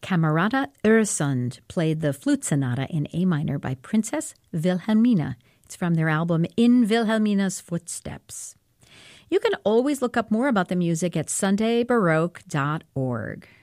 Camerata Öresund played the Flute Sonata in A minor by Princess Wilhelmina. It's from their album In Wilhelmina's Footsteps. You can always look up more about the music at sundaybaroque.org.